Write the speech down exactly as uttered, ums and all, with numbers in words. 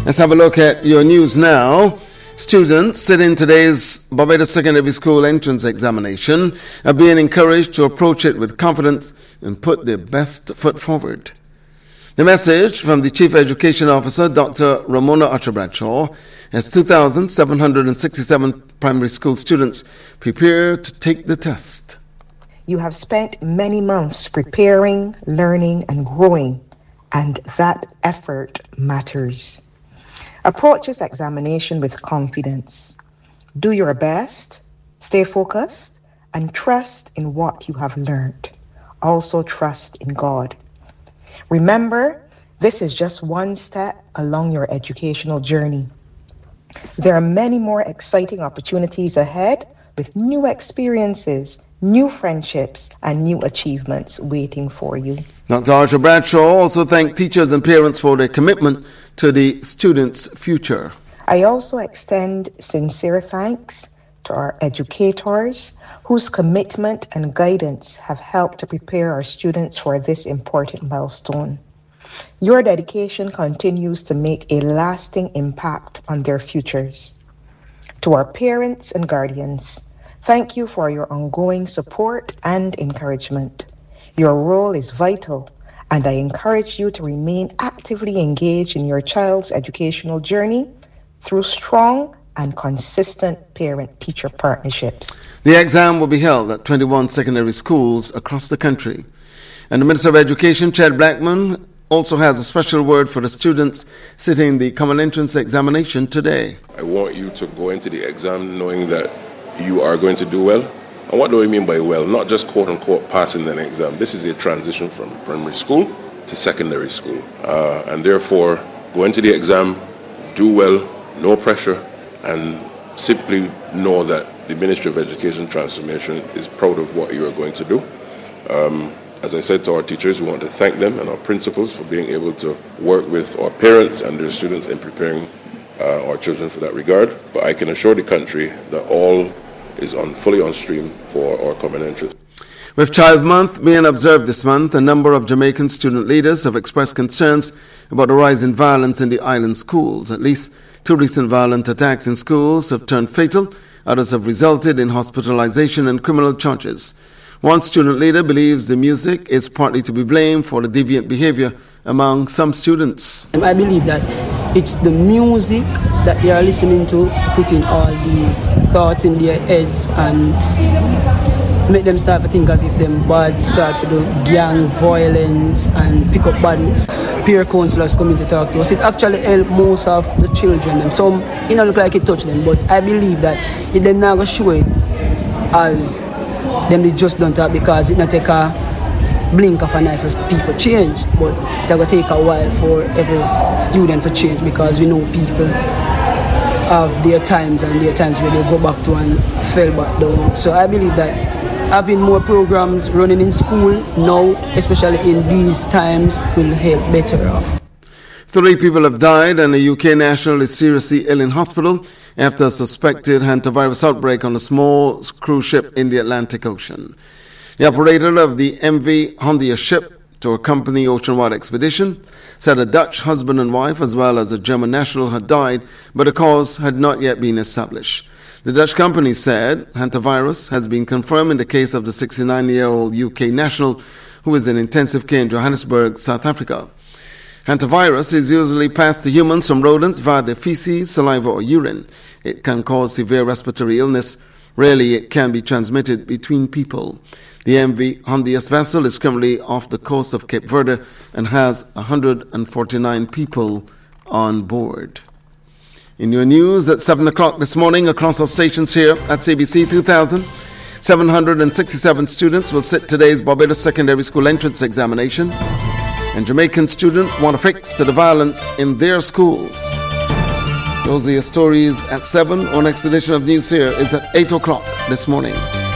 Let's have a look at your news now. Students sitting today's Barbados Secondary School entrance examination are being encouraged to approach it with confidence and put their best foot forward. The message from the Chief Education Officer, Doctor Ramona Archer-Bradshaw, as two thousand seven hundred sixty-seven primary school students prepare to take the test. You have spent many months preparing, learning, and growing, and that effort matters. Approach this examination with confidence. Do your best, stay focused, and trust in what you have learned. Also trust in God. Remember, this is just one step along your educational journey. There are many more exciting opportunities ahead with new experiences, new friendships, and new achievements waiting for you. Doctor Archer-Bradshaw also thanked teachers and parents for their commitment to the students' future. I also extend sincere thanks to our educators whose commitment and guidance have helped to prepare our students for this important milestone. Your dedication continues to make a lasting impact on their futures. To our parents and guardians, thank you for your ongoing support and encouragement. Your role is vital, and I encourage you to remain actively engaged in your child's educational journey through strong and consistent parent-teacher partnerships. The exam will be held at twenty-one secondary schools across the country. And the Minister of Education, Chad Blackman, also has a special word for the students sitting the Common Entrance examination today. I want you to go into the exam knowing that you are going to do well. And what do I mean by well? Not just quote-unquote passing an exam. This is a transition from primary school to secondary school. Uh, and therefore, go into the exam, do well, no pressure, and simply know that the Ministry of Education Transformation is proud of what you are going to do. Um, as I said to our teachers, we want to thank them and our principals for being able to work with our parents and their students in preparing uh, our children for that regard. But I can assure the country that all is on fully on stream for our common entrance. With Child Month being observed this month, a number of Jamaican student leaders have expressed concerns about the rise in violence in the island schools. At least two recent violent attacks in schools have turned fatal. Others have resulted in hospitalization and criminal charges. One student leader believes the music is partly to be blamed for the deviant behavior among some students. I believe that it's the music that they are listening to, putting all these thoughts in their heads and make them start to think as if them bad, start to do gang violence and pick up badness. Peer counselors coming to talk to us. It actually helped most of the children. Them. Some, it don't look like it touched them, but I believe that if them not going to show it as them they just don't talk because it not take a blink of an eye for people change, but it's going to take a while for every student for change because we know people have their times and their times where they go back to and fell back down. So I believe that having more programs running in school now, especially in these times, will help better off. Three people have died and a U K national is seriously ill in hospital after a suspected hantavirus outbreak on a small cruise ship in the Atlantic Ocean. The operator of the M V Hondia ship to accompany oceanwide expedition said a Dutch husband and wife as well as a German national had died, but the cause had not yet been established. The Dutch company said hantavirus has been confirmed in the case of the sixty-nine-year-old U K national who is in intensive care in Johannesburg, South Africa. Hantavirus is usually passed to humans from rodents via their feces, saliva, or urine. It can cause severe respiratory illness. Rarely it can be transmitted between people. The M V Hondias vessel is currently off the coast of Cape Verde and has one hundred forty-nine people on board. In your news at seven o'clock this morning across our stations here at C B C, two thousand seven hundred sixty-seven students will sit today's Barbados Secondary School entrance examination. And Jamaican students want to fix to the violence in their schools. Those are your stories at seven. Our next edition of news here is at eight o'clock this morning.